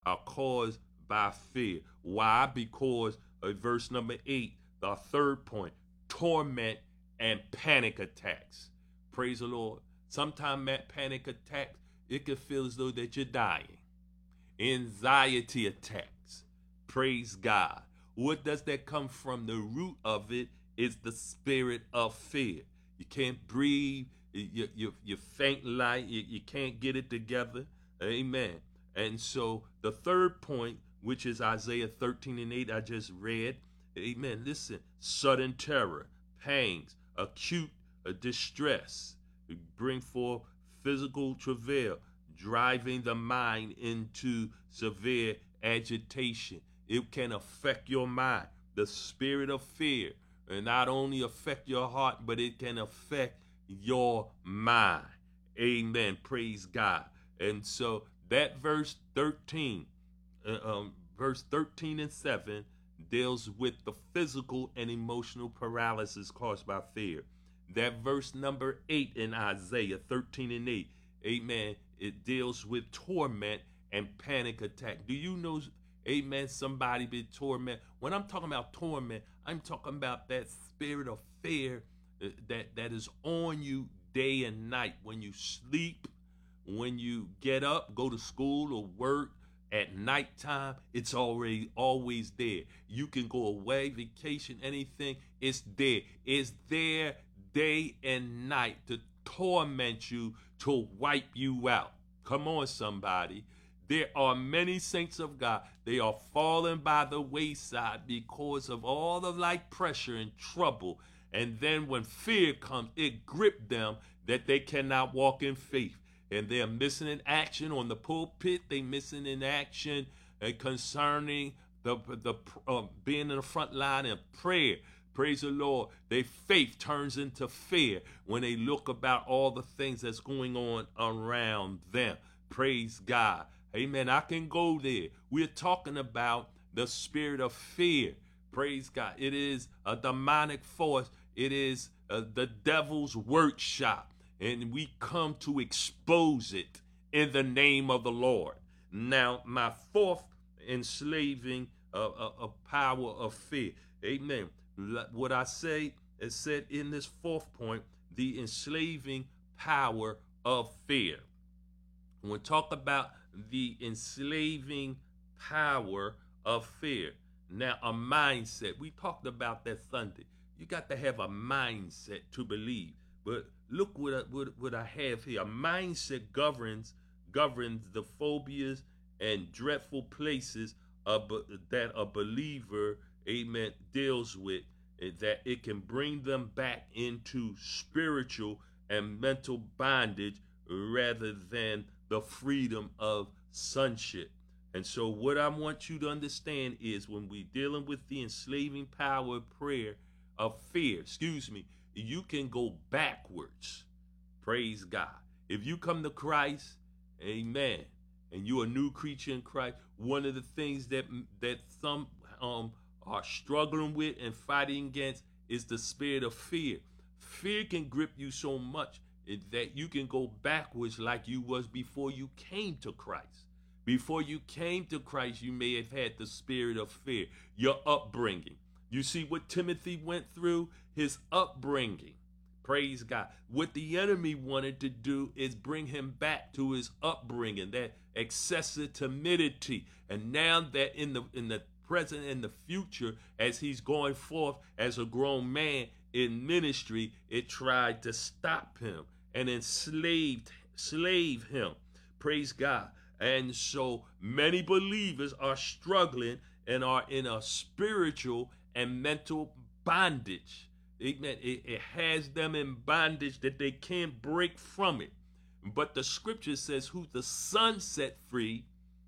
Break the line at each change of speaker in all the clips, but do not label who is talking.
are caused by fear. Why? Because verse number 8, the third point, torment and panic attacks. Praise the Lord. Sometimes that panic attacks, it can feel as though that you're dying. Anxiety attacks. Praise God. What does that come from? The root of it is the spirit of fear. You can't breathe. You faint light. You can't get it together. Amen. And so the third point, which is Isaiah 13:8, I just read. Amen. Listen, sudden terror, pangs, acute distress, bring forth physical travail, driving the mind into severe agitation. It can affect your mind. The spirit of fear, and not only affect your heart, but it can affect your mind. Amen. Praise God. And so that verse 13, verse 13 and 7 deals with the physical and emotional paralysis caused by fear. That verse number 8 in Isaiah 13:8, amen, it deals with torment and panic attack. Do you know, amen, somebody been torment? When I'm talking about torment, I'm talking about that spirit of fear that is on you day and night. When you sleep, when you get up, go to school or work, at nighttime, it's already always there. You can go away, vacation, anything, it's there. It's there day and night to torment you, to wipe you out. Come on, somebody. There are many saints of God. They are falling by the wayside because of all the light pressure and trouble. And then when fear comes, it gripped them that they cannot walk in faith. And they're missing in action on the pulpit. They're missing in action concerning the being in the front line in prayer. Praise the Lord. Their faith turns into fear when they look about all the things that's going on around them. Praise God. Amen. I can go there. We're talking about the spirit of fear. Praise God. It is a demonic force. It is the devil's workshop. And we come to expose it in the name of the Lord. Now, my fourth enslaving power of fear. Amen. What I say is said in this fourth point, the enslaving power of fear. When we talk about the enslaving power of fear. Now, a mindset. We talked about that Sunday. You got to have a mindset to believe. But look what I have here. A mindset governs the phobias and dreadful places that a believer, amen, deals with, that it can bring them back into spiritual and mental bondage rather than the freedom of sonship. And so what I want you to understand is when we're dealing with the enslaving power of fear, you can go backwards. Praise God. If you come to Christ, amen, and you're a new creature in Christ, one of the things that some are struggling with and fighting against is the spirit of fear. Fear can grip you so much that you can go backwards like you was before you came to Christ. Before you came to Christ, you may have had the spirit of fear, your upbringing. You see what Timothy went through? His upbringing. Praise God. What the enemy wanted to do is bring him back to his upbringing, that excessive timidity. And now that in the present and the future, as he's going forth as a grown man in ministry, it tried to stop him and slave him. Praise God. And so many believers are struggling and are in a spiritual and mental bondage. Amen. It has them in bondage that they can't break from it. But the scripture says, who the Son set free,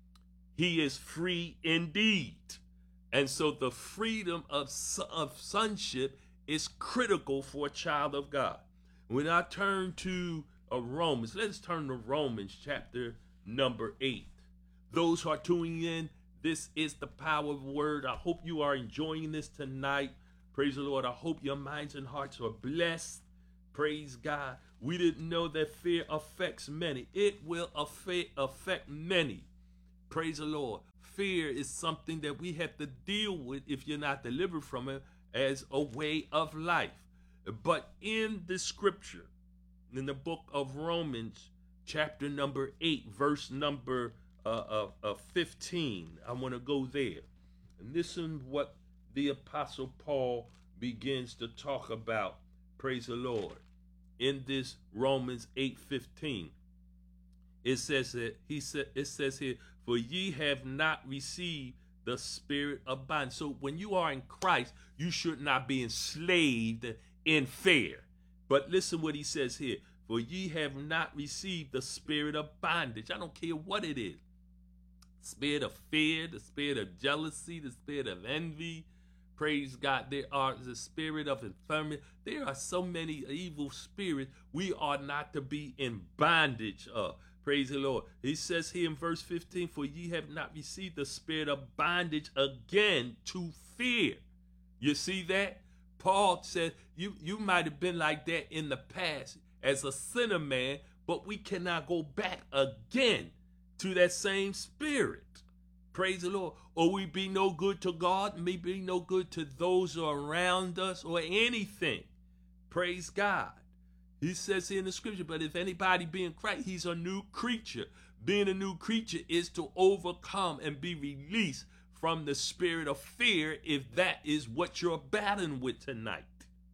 he is free indeed. And so the freedom of sonship is critical for a child of God. When I turn to Romans, let's turn to Romans chapter number 8. Those who are tuning in, this is the power of the word. I hope you are enjoying this tonight. Praise the Lord. I hope your minds and hearts are blessed. Praise God. We didn't know that fear affects many. It will affect many. Praise the Lord. fear is something that we have to deal with if you're not delivered from it as a way of life. But in the scripture, in the book of Romans, chapter number 8, verse number 15, I want to go there. And listen what the Apostle Paul begins to talk about. Praise the Lord. In this Romans 8:15, it says that it says here, for ye have not received the spirit of bondage. So when you are in Christ, you should not be enslaved in fear. But listen what he says here. For ye have not received the spirit of bondage. I don't care what it is. Spirit of fear, the spirit of jealousy, the spirit of envy. Praise God. There are the spirit of infirmity. There are so many evil spirits we are not to be in bondage of. Praise the Lord. He says here in verse 15, for ye have not received the spirit of bondage again to fear. You see that? Paul said you might have been like that in the past as a sinner man, but we cannot go back again to that same spirit. Praise the Lord. Or we be no good to God, may be no good to those who are around us or anything. Praise God. He says here in the scripture, but if anybody be in Christ, he's a new creature. Being a new creature is to overcome and be released from the spirit of fear, if that is what you're battling with tonight.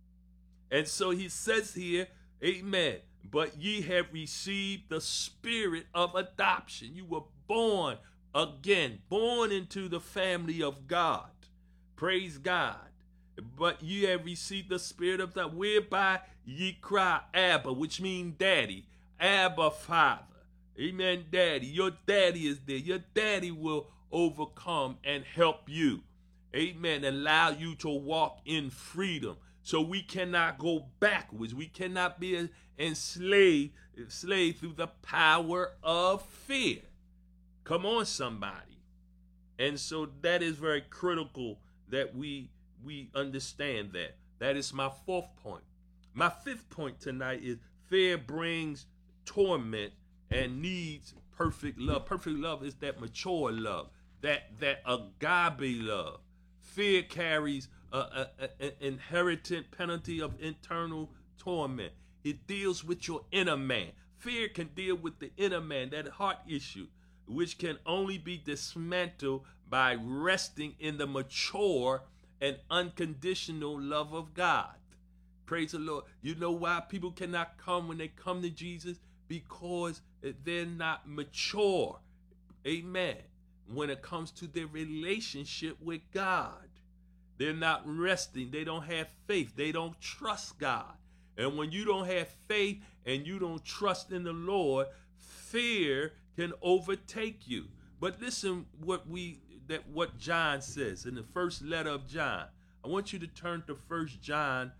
And so he says here, amen, but ye have received the spirit of adoption. You were born again, born into the family of God. Praise God. But ye have received the spirit of that, whereby ye cry, Abba, which means daddy. Abba, Father. Amen, daddy. Your daddy is there. Your daddy will overcome and help you. Amen. Allow you to walk in freedom. So we cannot go backwards. We cannot be enslaved through the power of fear. Come on, somebody. And so that is very critical that we understand that. That is my fourth point. My fifth point tonight is fear brings torment and needs perfect love. Perfect love is that mature love, that agape love. Fear carries an inherent penalty of internal torment. It deals with your inner man. Fear can deal with the inner man, that heart issue, which can only be dismantled by resting in the mature and unconditional love of God. Praise the Lord. You know why people cannot come when they come to Jesus? Because they're not mature. Amen. When it comes to their relationship with God, they're not resting. They don't have faith. They don't trust God. And when you don't have faith and you don't trust in the Lord, fear can overtake you. But listen what John says in the first letter of John. I want you to turn to 1 John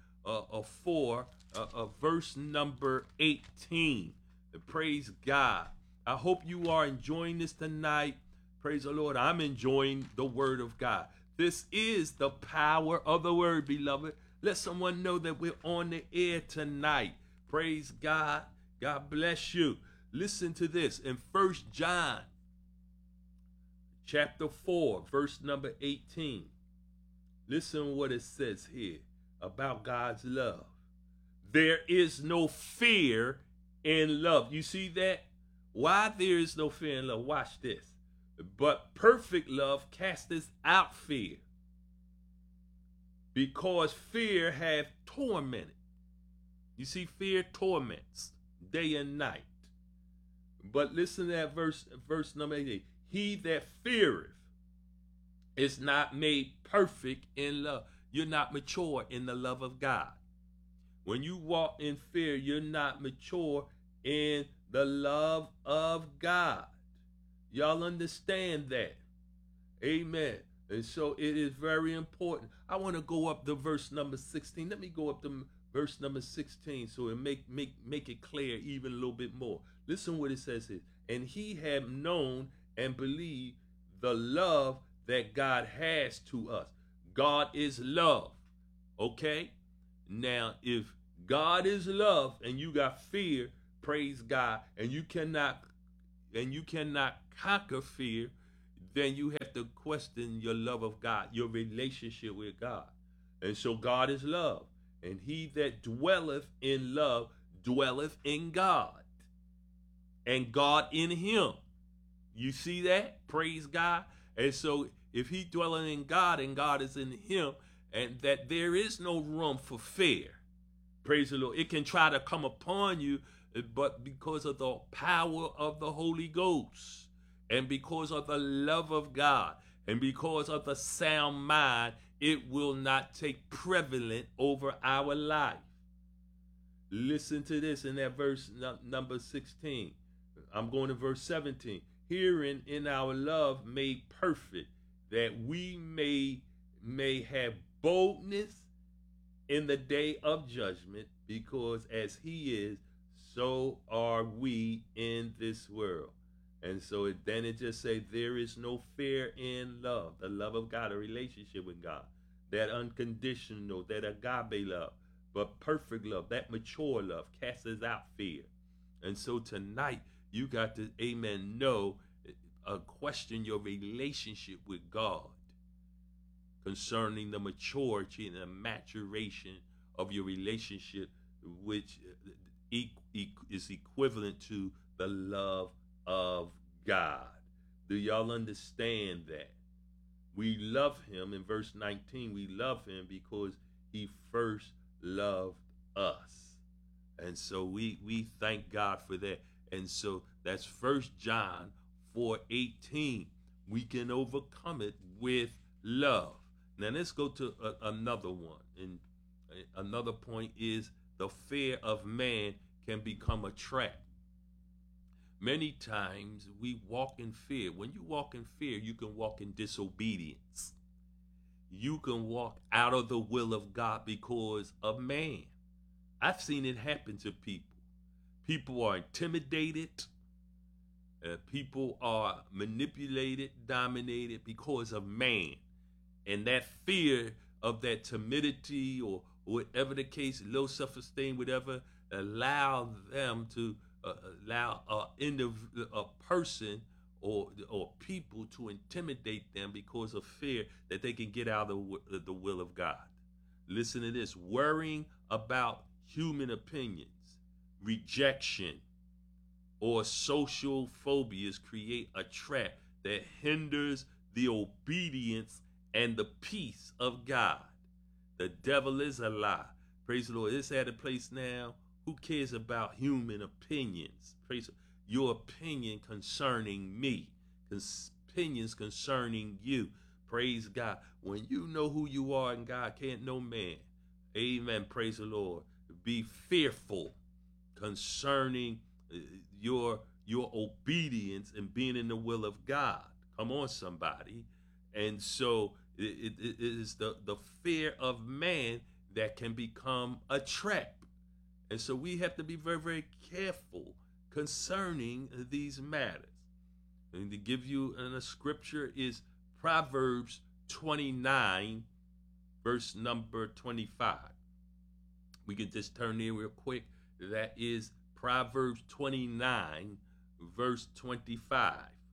4, verse number 18. Praise God. I hope you are enjoying this tonight. Praise the Lord. I'm enjoying the word of God. This is the power of the word, beloved. Let someone know that we're on the air tonight. Praise God. God bless you. Listen to this in 1 John chapter 4, verse number 18. Listen what it says here about God's love. There is no fear in love. You see that? Why there is no fear in love? Watch this. But perfect love casteth out fear, because fear hath tormented. You see, fear torments day and night. But listen to that verse number 18. He that feareth is not made perfect in love. You're not mature in the love of God. When you walk in fear, you're not mature in the love of God. Y'all understand that? Amen. And so it is very important. I want to go up to verse number 16. Let me go up to verse number 16 so it make it clear even a little bit more. Listen what it says here. And he have known and believed the love that God has to us. God is love. Okay? Now, if God is love and you got fear, praise God, and you cannot conquer fear, then you have to question your love of God, your relationship with God. And so God is love. And he that dwelleth in love dwelleth in God, and God in him. You see that? Praise God. And so if he dwelling in God and God is in him, and that there is no room for fear, praise the Lord. It can try to come upon you, but because of the power of the Holy Ghost, and because of the love of God, and because of the sound mind, it will not take prevalent over our life. Listen to this in that verse number 16. I'm going to verse 17. Herein in our love made perfect, that we may have boldness in the day of judgment, because as he is, so are we in this world. And so then it just say there is no fear in love, the love of God, a relationship with God, that unconditional, that agape love, but perfect love, that mature love casts out fear. And so tonight you got to, amen, question your relationship with God concerning the maturity and the maturation of your relationship, which is equivalent to the love of God. Do y'all understand that? We love him. In verse 19, we love him because he first loved us. And so we thank God for that. And so that's 1 John 4:18. We can overcome it with love. Now let's go to another one. And another point is the fear of man can become a trap. Many times we walk in fear. When you walk in fear, you can walk in disobedience. You can walk out of the will of God because of man. I've seen it happen to people. People are intimidated. People are manipulated, dominated because of man. And that fear of that timidity or whatever the case, low self-esteem, whatever, allow them to allow a person or people to intimidate them because of fear that they can get out of the will of God. Listen to this. Worrying about human opinions, rejection, or social phobias create a trap that hinders the obedience and the peace of God. The devil is a lie. Praise the Lord. It's at a place now. Who cares about human opinions? Praise the Lord. Your opinion concerning me, opinions concerning you. Praise God. When you know who you are in God, can't no man. Amen. Praise the Lord. Be fearful concerning your obedience and being in the will of God. Come on, somebody. And so it is the fear of man that can become a trap. And so we have to be very, very careful concerning these matters. And to give you a scripture is Proverbs 29, verse number 25. We can just turn there real quick. That is Proverbs 29, verse 25.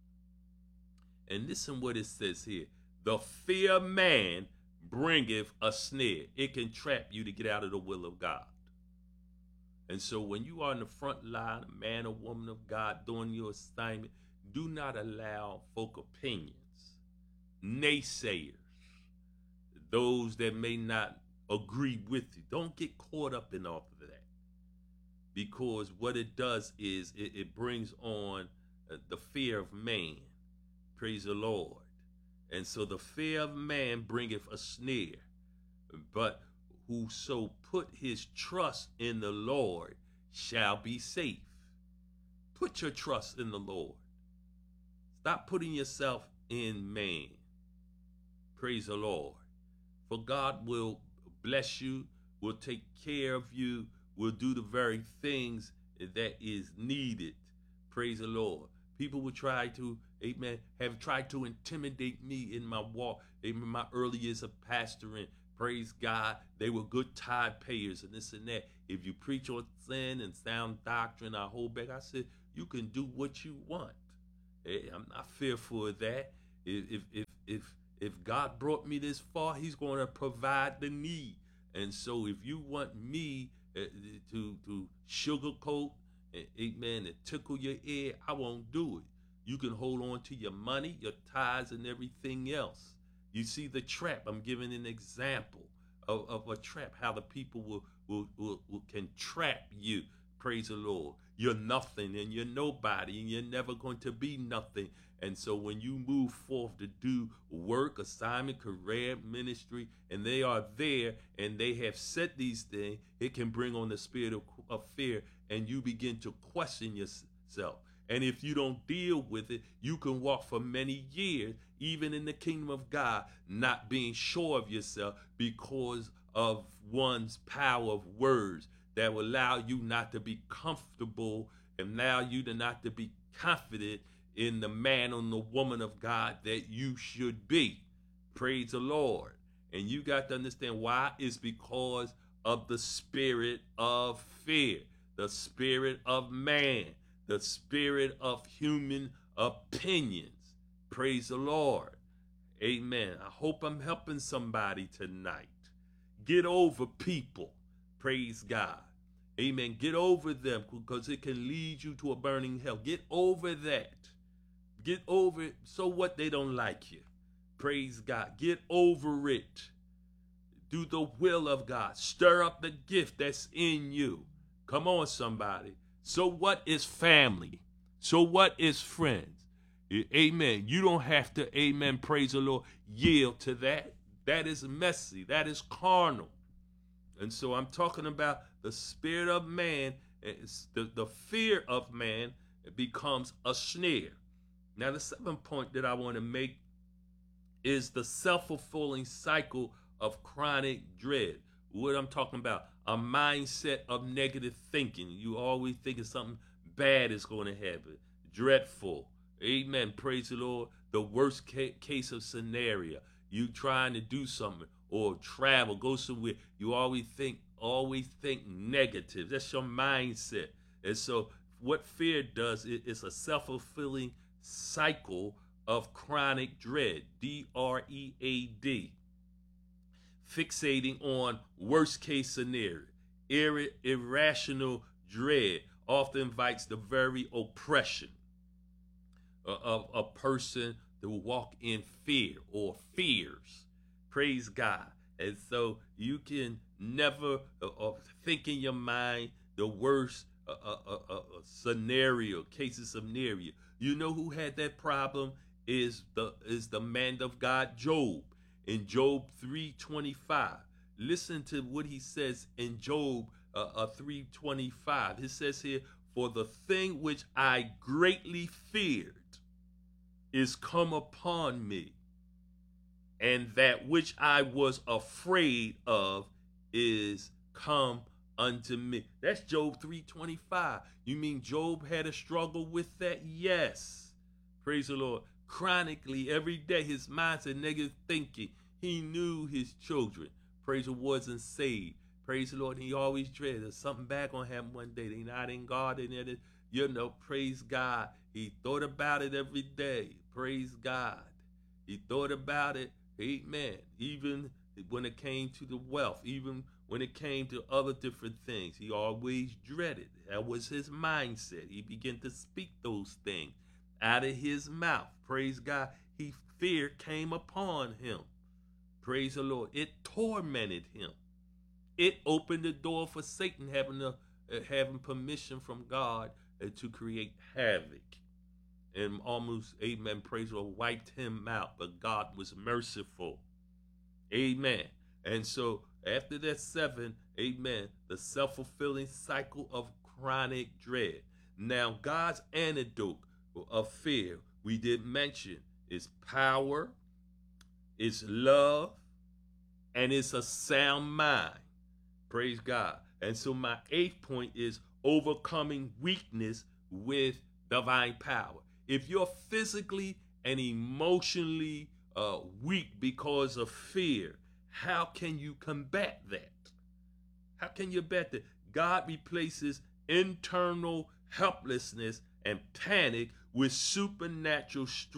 And listen what it says here. The fear of man bringeth a snare. It can trap you to get out of the will of God. And so when you are in the front line, a man or woman of God doing your assignment, do not allow folk opinions, naysayers, those that may not agree with you. Don't get caught up in all of that. Because what it does is it brings on the fear of man. Praise the Lord. And so the fear of man bringeth a snare. But whoso put his trust in the Lord shall be safe. Put your trust in the Lord. Stop putting yourself in man. Praise the Lord. For God will bless you, will take care of you, will do the very things that is needed. Praise the Lord. People will try to, amen, have tried to intimidate me in my walk, in my early years of pastoring. Praise God. They were good tithe payers and this and that. If you preach on sin and sound doctrine, I hold back. I said, you can do what you want. Hey, I'm not fearful of that. If if God brought me this far, He's going to provide the need. And so, if you want me to sugarcoat, amen, and tickle your ear, I won't do it. You can hold on to your money, your tithes, and everything else. You see the trap. I'm giving an example of a trap, how the people can trap you. Praise the Lord. You're nothing and you're nobody and you're never going to be nothing. And so when you move forth to do work, assignment, career, ministry, and they are there and they have said these things, it can bring on the spirit of fear, and you begin to question yourself. And if you don't deal with it, you can walk for many years, even in the kingdom of God, not being sure of yourself because of one's power of words that will allow you not to be comfortable and allow you to not to be confident in the man or the woman of God that you should be. Praise the Lord. And you got to understand why. It's because of the spirit of fear, the spirit of man, the spirit of human opinions. Praise the Lord. Amen. I hope I'm helping somebody tonight. Get over people. Praise God. Amen. Get over them because it can lead you to a burning hell. Get over that. Get over it. So what? They don't like you. Praise God. Get over it. Do the will of God. Stir up the gift that's in you. Come on, somebody. So what is family? So what is friends? Amen. You don't have to, amen, praise the Lord, yield to that. That is messy. That is carnal. And so I'm talking about the spirit of man. The fear of man becomes a snare. Now, the 7th point that I want to make is the self-fulfilling cycle of chronic dread. What I'm talking about, a mindset of negative thinking. You always thinking something bad is going to happen. Dreadful. Amen. Praise the Lord. The worst case of scenario. You trying to do something or travel, go somewhere. You always think negative. That's your mindset. And so what fear does, it's a self-fulfilling cycle of chronic dread. D-R-E-A-D. Fixating on worst case scenario. Irrational dread often invites the very oppression of a person to walk in fear or fears. Praise God. And so you can never think in your mind the worst cases scenario. You know who had that problem is the man of God, Job. In Job 3:25. Listen to what he says in Job 3:25. It says here, for the thing which I greatly feared is come upon me, and that which I was afraid of is come unto me. That's Job 3:25. You mean Job had a struggle with that? Yes. Praise the Lord. Chronically, every day, his mindset, negative thinking. He knew his children, praise the Lord, wasn't saved. Praise the Lord. He always dreaded there's something bad gonna happen one day. They not in God, and praise God. He thought about it every day. Praise God. He thought about it. Amen. Even when it came to the wealth, even when it came to other different things, he always dreaded. That was his mindset. He began to speak those things out of his mouth. Praise God. Fear came upon him. Praise the Lord. It tormented him. It opened the door for Satan having permission from God to create havoc. And almost, amen, praise the Lord, wiped him out. But God was merciful. Amen. And so after that 7, amen, the self-fulfilling cycle of chronic dread. Now, God's antidote of fear, we did mention, is power, it's love, and it's a sound mind. Praise God. And so my 8th point is overcoming weakness with divine power. If you're physically and emotionally weak because of fear, how can you combat that? How can you combat that? God replaces internal helplessness and panic with supernatural strength.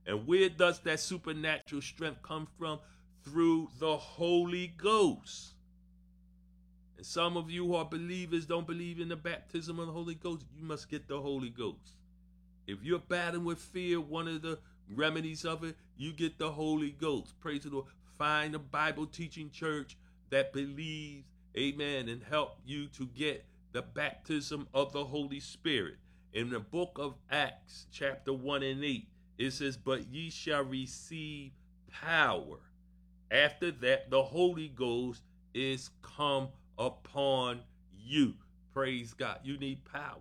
And where does that supernatural strength come from? Through the Holy Ghost. And some of you who are believers don't believe in the baptism of the Holy Ghost. You must get the Holy Ghost. If you're battling with fear, one of the remedies of it, you get the Holy Ghost. Praise the Lord. Find a Bible teaching church that believes, amen, and help you to get the baptism of the Holy Spirit. In the book of Acts, chapter 1 and 8, it says, but ye shall receive power. After that, the Holy Ghost is come upon you. Praise God. You need power.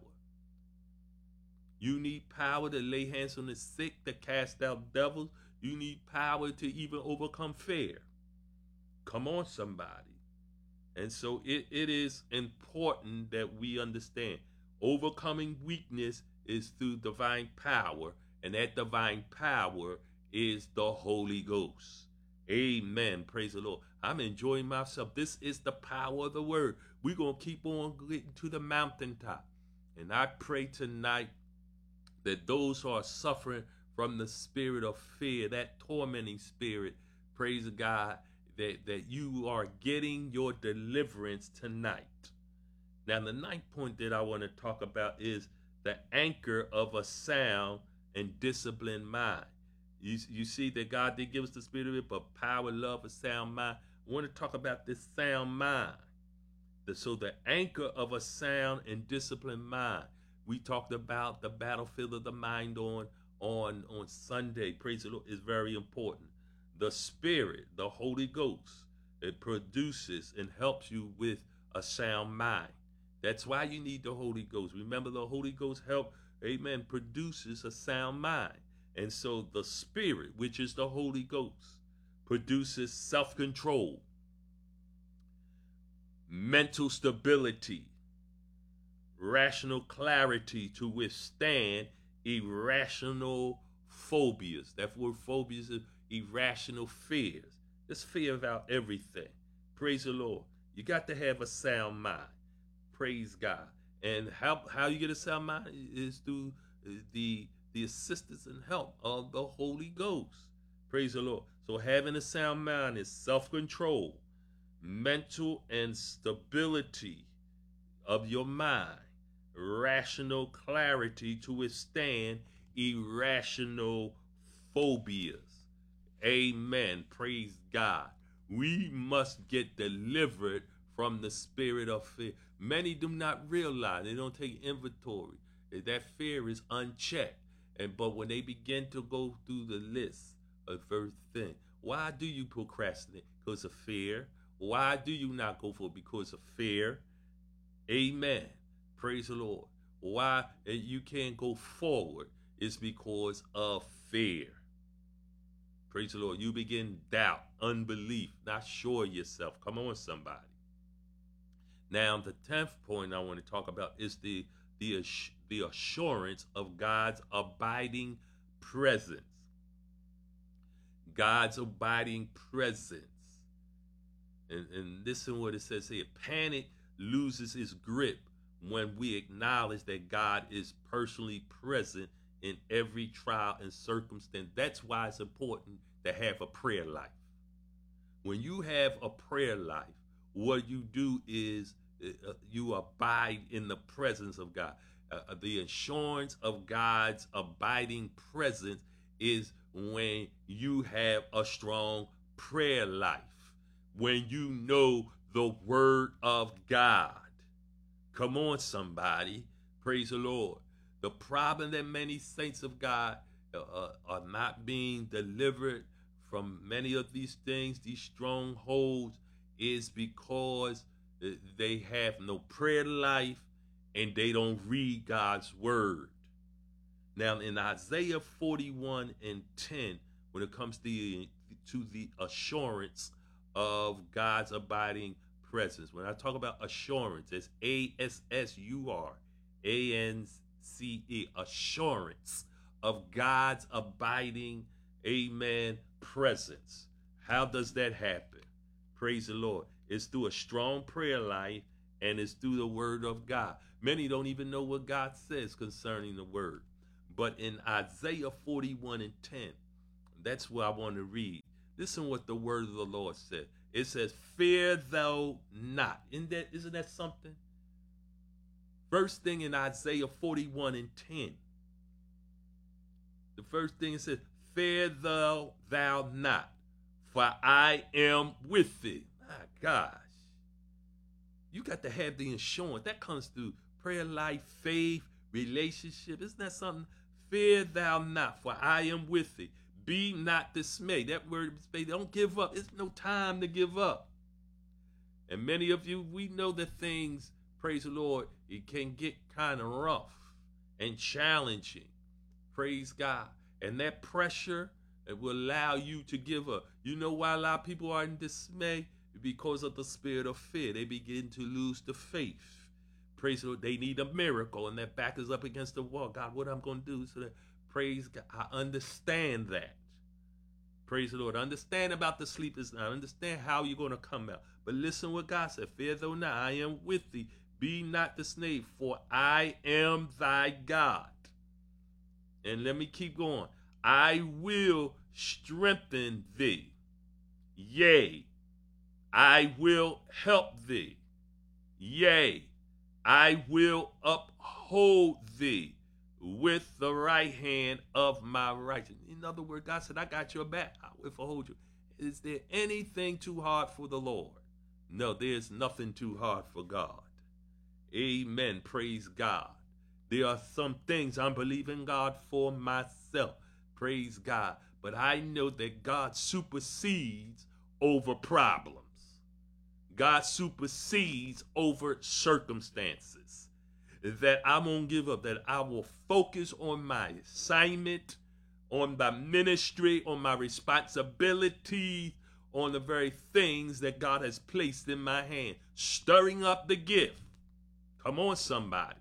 You need power to lay hands on the sick, to cast out devils. You need power to even overcome fear. Come on, somebody. And so it is important that we understand overcoming weakness is through divine power, and that divine power is the Holy Ghost. Amen. Praise the Lord. I'm enjoying myself. This is the power of the word. We're going to keep on getting to the mountaintop. And I pray tonight that those who are suffering from the spirit of fear, that tormenting spirit, praise God, that you are getting your deliverance tonight. Now, the ninth point that I want to talk about is the anchor of a sound and disciplined mind. You see that God did give us the spirit of it, but power, love, a sound mind. I want to talk about this sound mind. So the anchor of a sound and disciplined mind. We talked about the battlefield of the mind on Sunday. Praise the Lord, is very important. The Spirit, the Holy Ghost, it produces and helps you with a sound mind. That's why you need the Holy Ghost. Remember, the Holy Ghost amen, produces a sound mind. And so the Spirit, which is the Holy Ghost, produces self-control, mental stability, rational clarity to withstand irrational phobias. That word phobias is irrational fears. Just fear about everything. Praise the Lord. You got to have a sound mind. Praise God. And how you get a sound mind is through the assistance and help of the Holy Ghost. Praise the Lord. So having a sound mind is self-control, mental and stability of your mind, rational clarity to withstand irrational phobias. Amen. Praise God. We must get delivered from the spirit of fear. Many do not realize, they don't take inventory, that fear is unchecked. But when they begin to go through the list of first thing, why do you procrastinate? Because of fear. Why do you not go for it? Because of fear. Amen. Praise the Lord. Why you can't go forward is because of fear. Praise the Lord. You begin doubt, unbelief, not sure of yourself. Come on, somebody. Now, the 10th point I want to talk about is the assurance of God's abiding presence. God's abiding presence. And listen what it says here. Panic loses its grip when we acknowledge that God is personally present in every trial and circumstance. That's why it's important to have a prayer life. When you have a prayer life, what you do is you abide in the presence of God. The assurance of God's abiding presence is when you have a strong prayer life, when you know the word of God. Come on, somebody. Praise the Lord. The problem that many saints of God are not being delivered from many of these things, these strongholds, is because they have no prayer life and they don't read God's word. Now, in Isaiah 41 and 10, when it comes to the assurance of God's abiding presence, when I talk about assurance, it's ASSURANCE, assurance of God's abiding, amen, presence. How does that happen? Praise the Lord. It's through a strong prayer life, and it's through the word of God. Many don't even know what God says concerning the word. But in Isaiah 41 and 10, That's what I want to read. Listen what the word of the Lord said. It says, fear thou not. Isn't that something? First thing in Isaiah 41 and 10. The first thing it says, fear thou not, for I am with thee. My gosh. You got to have the insurance. That comes through prayer life, faith, relationship. Isn't that something? Fear thou not, for I am with thee. Be not dismayed. That word, don't give up. It's no time to give up. And many of you, we know that things, praise the Lord, it can get kind of rough and challenging. Praise God. And that pressure, it will allow you to give up. You know why a lot of people are in dismay? Because of the spirit of fear. They begin to lose the faith. Praise the Lord. They need a miracle, and their back is up against the wall. God, what I'm going to do? So that, praise God. I understand that. Praise the Lord. I understand about the sleepers. I understand how you're going to come out. But listen what God said. Fear thou not, I am with thee. Be not dismayed, for I am thy God. And let me keep going. I will strengthen thee. Yea, I will help thee. Yea, I will uphold thee with the right hand of my righteousness. In other words, God said, I got your back. I will uphold you. Is there anything too hard for the Lord? No, there's nothing too hard for God. Amen. Praise God. There are some things I'm believing God for myself. Praise God. But I know that God supersedes over problems. God supersedes over circumstances. That I won't give up, that I will focus on my assignment, on my ministry, on my responsibility, on the very things that God has placed in my hand, stirring up the gift. Come on, somebody.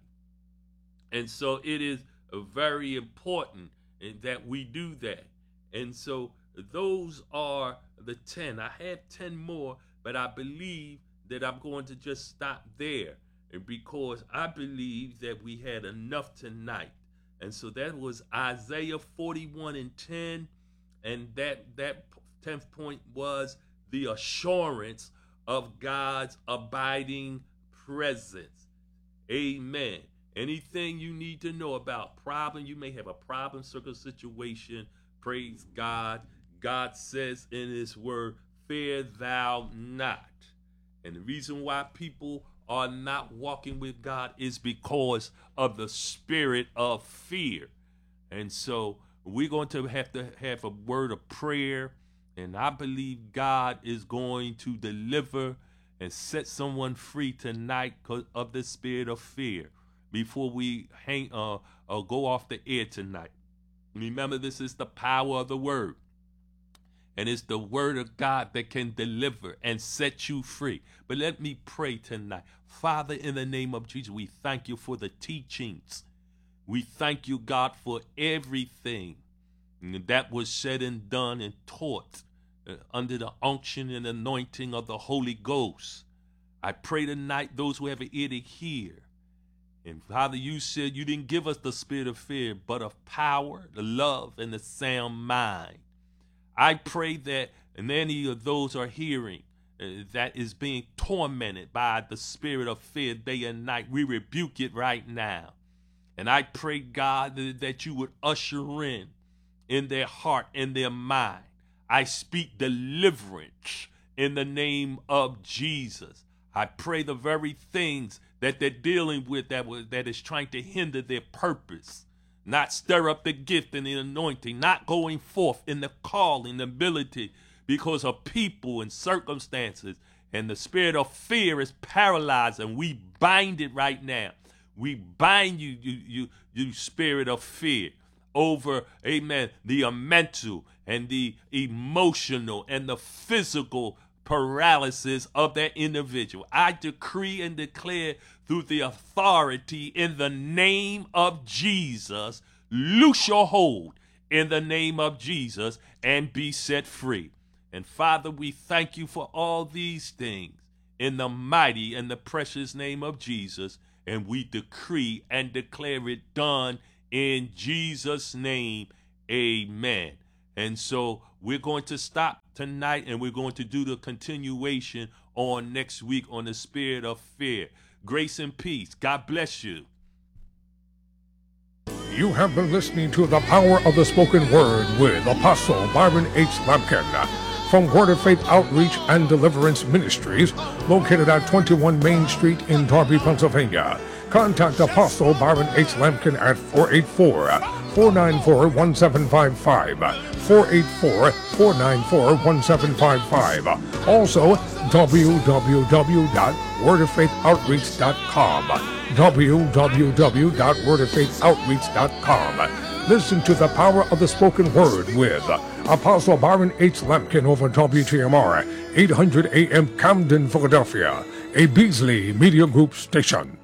And so it is very important that we do that. And so those are the 10. I have 10 more, but I believe that I'm going to just stop there because I believe that we had enough tonight. And so that was Isaiah 41 and 10. And that 10th point was the assurance of God's abiding presence. Amen. Anything you need to know about problem, you may have a problem, circle, situation. Praise God. God says in his word, fear thou not. And the reason why people are not walking with God is because of the spirit of fear. And so we're going to have a word of prayer. And I believe God is going to deliver and set someone free tonight because of the spirit of fear before we go off the air tonight. Remember, this is the power of the word. And it's the word of God that can deliver and set you free. But let me pray tonight. Father, in the name of Jesus, we thank you for the teachings. We thank you, God, for everything that was said and done and taught under the unction and anointing of the Holy Ghost. I pray tonight those who have an ear to hear. And Father, you said you didn't give us the spirit of fear, but of power, the love, and the sound mind. I pray that any of those are hearing that is being tormented by the spirit of fear day and night, we rebuke it right now. And I pray, God, that you would usher in their heart and their mind. I speak deliverance in the name of Jesus. I pray the very things that they're dealing with that is trying to hinder their purpose, not stir up the gift and the anointing, not going forth in the calling, the ability, because of people and circumstances. And the spirit of fear is paralyzed, and we bind it right now. We bind you spirit of fear over, amen, the mental and the emotional and the physical paralysis of that individual. I decree and declare through the authority in the name of Jesus, loose your hold in the name of Jesus and be set free. And Father, we thank you for all these things in the mighty and the precious name of Jesus. And we decree and declare it done in Jesus' name. Amen. And so we're going to stop tonight, and we're going to do the continuation on next week on the spirit of fear. Grace and peace. God bless you.
You have been listening to The Power of the Spoken Word with Apostle Byron H. Lampkin from Word of Faith Outreach and Deliverance Ministries, located at 21 Main Street in Darby, Pennsylvania. Contact Apostle Byron H. Lampkin at 484-494-1755, 484-494-1755. Also, www.wordoffaithoutreach.com, www.wordoffaithoutreach.com. Listen to The Power of the Spoken Word with Apostle Byron H. Lampkin over WTMR, 800 AM Camden, Philadelphia, a Beasley Media Group station.